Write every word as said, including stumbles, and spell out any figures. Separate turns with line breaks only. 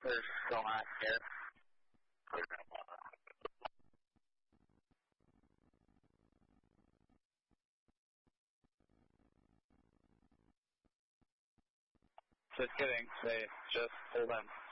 They're still not here. Just kidding. They just pulled in.